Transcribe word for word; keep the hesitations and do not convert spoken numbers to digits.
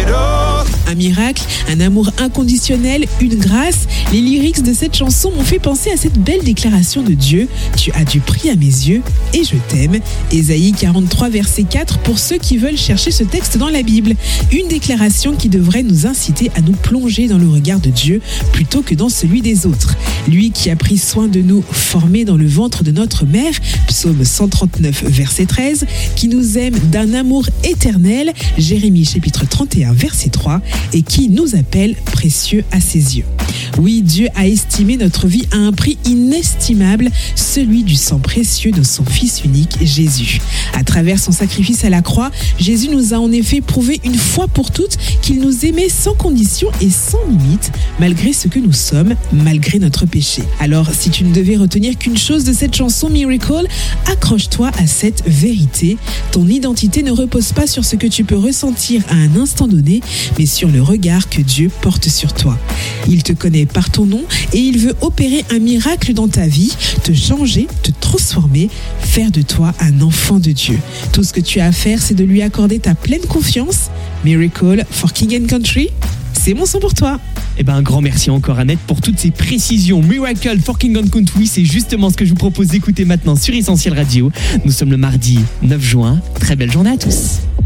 Un miracle, un amour inconditionnel, une grâce. Les lyrics de cette chanson m'ont fait penser à cette belle déclaration de Dieu. Tu as du prix à mes yeux et je t'aime. Ésaïe quarante-trois, verset quatre, pour ceux qui veulent chercher ce texte dans la Bible. Une déclaration qui devrait nous inciter à nous plonger dans le regard de Dieu plutôt que dans celui des autres. Lui qui a pris soin de nous, formés dans le ventre de notre mère, psaume cent trente-neuf, verset treize, qui nous aime d'un amour éternel, Jérémie chapitre trente et un, verset trois, et qui nous appelle précieux à ses yeux. Oui, Dieu a estimé notre vie à un prix inestimable, celui du sang précieux de son Fils unique, Jésus. À travers son sacrifice à la croix, Jésus nous a en effet prouvé une fois pour toutes qu'il nous aimait sans condition et sans limite, malgré ce que nous sommes, malgré notre péché. Alors, si tu ne devais retenir qu'une chose de cette chanson Miracle, accroche-toi à cette vérité. Ton identité ne repose pas sur ce que tu peux ressentir à un instant donné, mais sur le regard que Dieu porte sur toi. Il te connaît par ton nom et il veut opérer un miracle dans ta vie, te changer, te transformer, faire de toi un enfant de Dieu. Tout ce que tu as à faire, c'est de lui accorder ta pleine confiance. Miracle for King and Country, c'est mon son pour toi. Eh ben, un grand merci encore Annette pour toutes ces précisions. Miracle for King and Country, c'est justement ce que je vous propose d'écouter maintenant sur Essentiel Radio. Nous sommes le mardi neuf juin. Très belle journée à tous.